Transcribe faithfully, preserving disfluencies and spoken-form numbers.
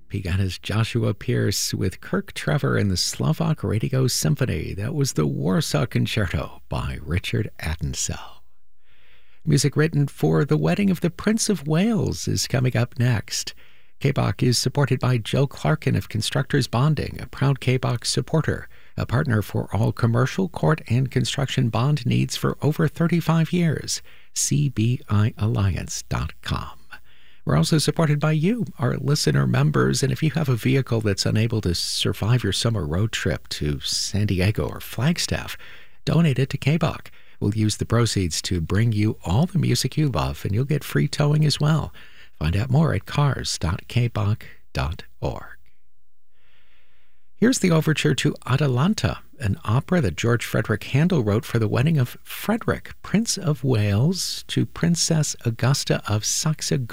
He got his Joshua Pierce with Kirk Trevor and the Slovak Radio Symphony. That was the Warsaw Concerto by Richard Attensell. Music written for The Wedding of the Prince of Wales is coming up next. K B O C is supported by Joe Clarkin of Constructors Bonding, a proud K B O C supporter, a partner for all commercial, court, and construction bond needs for over thirty-five years. C B I alliance dot com. We're also supported by you, our listener members, and if you have a vehicle that's unable to survive your summer road trip to San Diego or Flagstaff, donate it to K B O C. We'll use the proceeds to bring you all the music you love, and you'll get free towing as well. Find out more at cars dot k b o c dot org. Here's the overture to Atalanta, an opera that George Frederick Handel wrote for the wedding of Frederick, Prince of Wales, to Princess Augusta of Saxe